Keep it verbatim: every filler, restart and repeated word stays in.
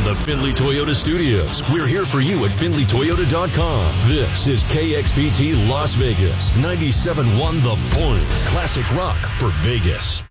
from the Findlay Toyota Studios, we're here for you at Findlay Toyota dot com. This is K X P T Las Vegas, ninety-seven point one The Point. Classic rock for Vegas.